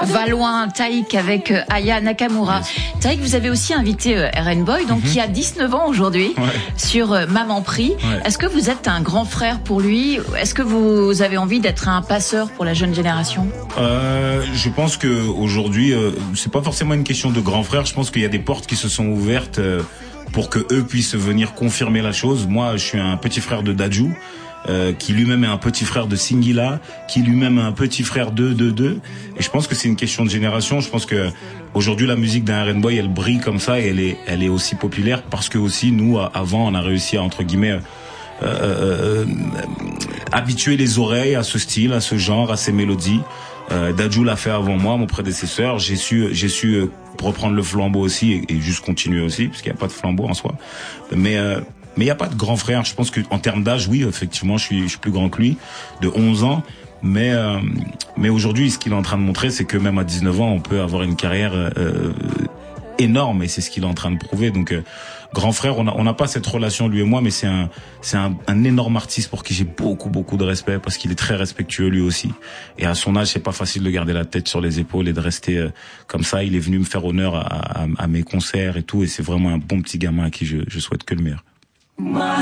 Valouin, Taïk avec Aya Nakamura. Yes. Taïk, vous avez aussi invité RN Boy, donc qui a 19 ans aujourd'hui, sur Maman Prie. Ouais. Est-ce que vous êtes un grand frère pour lui? Est-ce que vous avez envie d'être un passeur pour la jeune génération? Je pense que aujourd'hui, c'est pas forcément une question de grand frère. Je pense qu'il y a des portes qui se sont ouvertes pour que eux puissent venir confirmer la chose. Moi, je suis un petit frère de Dadju, qui lui-même est un petit frère de Singila, qui lui-même est un petit frère de. Et je pense que c'est une question de génération. Je pense que aujourd'hui, la musique d'un RN Boy, elle brille comme ça et elle est aussi populaire parce que aussi nous, avant, on a réussi à, entre guillemets, habituer les oreilles à ce style, à ce genre, à ces mélodies. Dadju l'a fait avant moi, mon prédécesseur. J'ai su reprendre le flambeau aussi et juste continuer aussi, parce qu'il n'y a pas de flambeau en soi. Mais il n'y a pas de grand frère. Je pense que en termes d'âge, oui, effectivement, je suis plus grand que lui, de 11 ans. Mais aujourd'hui, ce qu'il est en train de montrer, c'est que même à 19 ans, on peut avoir une carrière énorme, et c'est ce qu'il est en train de prouver. Donc grand frère, on n'a pas cette relation lui et moi, mais c'est un énorme artiste pour qui j'ai beaucoup de respect, parce qu'il est très respectueux lui aussi. Et à son âge, c'est pas facile de garder la tête sur les épaules et de rester comme ça. Il est venu me faire honneur à mes concerts et tout, et c'est vraiment un bon petit gamin à qui je souhaite que le meilleur.